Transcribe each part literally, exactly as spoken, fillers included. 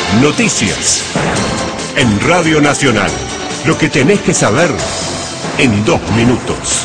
Noticias. En Radio Nacional. Lo que tenés que saber en dos minutos.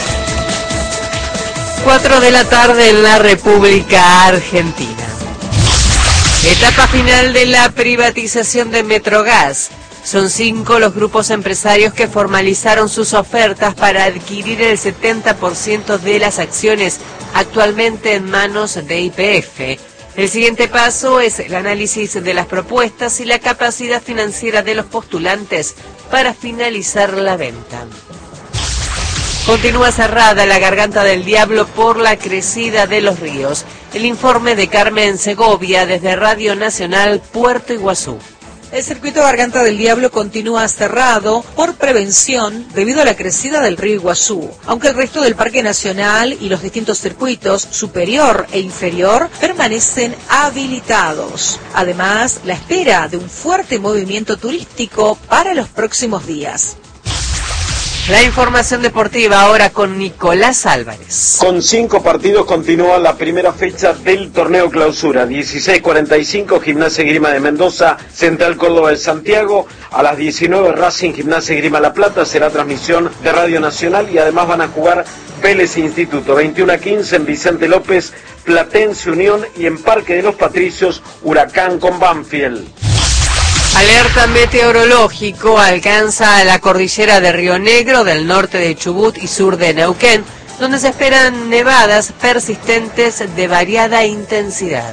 Cuatro de la tarde en la República Argentina. Etapa final de la privatización de Metrogas. Son cinco los grupos empresarios que formalizaron sus ofertas para adquirir el setenta por ciento de las acciones actualmente en manos de Y P F. El siguiente paso es el análisis de las propuestas y la capacidad financiera de los postulantes para finalizar la venta. Continúa cerrada la Garganta del Diablo por la crecida de los ríos. El informe de Carmen Segovia desde Radio Nacional Puerto Iguazú. El circuito Garganta del Diablo continúa cerrado por prevención debido a la crecida del río Iguazú, aunque el resto del Parque Nacional y los distintos circuitos superior e inferior permanecen habilitados. Además, la espera de un fuerte movimiento turístico para los próximos días. La información deportiva ahora con Nicolás Álvarez. Con cinco partidos continúa la primera fecha del torneo clausura. dieciséis cuarenta y cinco Gimnasia y Grima de Mendoza, Central Córdoba de Santiago. A las diecinueve Racing Gimnasia y Grima La Plata. Será transmisión de Radio Nacional y además van a jugar Vélez e Instituto. veintiuno a quince en Vicente López, Platense Unión y en Parque de los Patricios, Huracán con Banfield. Alerta meteorológico alcanza a la cordillera de Río Negro, del norte de Chubut y sur de Neuquén, donde se esperan nevadas persistentes de variada intensidad.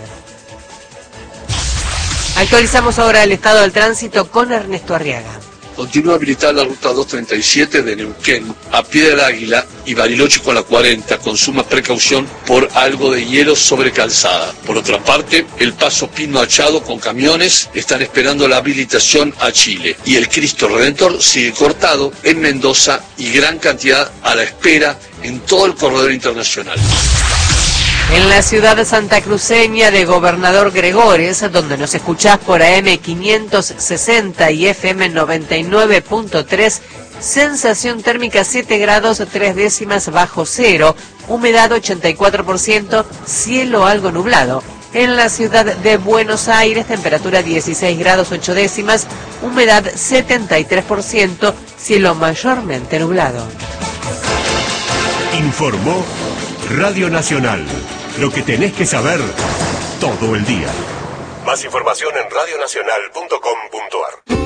Actualizamos ahora el estado del tránsito con Ernesto Arriaga. Continúa habilitada la ruta doscientos treinta y siete de Neuquén a Piedra del Águila y Bariloche con la cuarenta, con suma precaución por algo de hielo sobre calzada. Por otra parte, el paso Pino Achado con camiones están esperando la habilitación a Chile. Y el Cristo Redentor sigue cortado en Mendoza y gran cantidad a la espera en todo el corredor internacional. En la ciudad de santacruceña de Gobernador Gregores, donde nos escuchás por A M quinientos sesenta y F M noventa y nueve punto tres, sensación térmica siete grados tres décimas bajo cero, humedad ochenta y cuatro por ciento, cielo algo nublado. En la ciudad de Buenos Aires, temperatura dieciséis grados ocho décimas, humedad setenta y tres por ciento, cielo mayormente nublado. Informó Radio Nacional. Lo que tenés que saber todo el día. Más información en radio nacional punto com punto a r.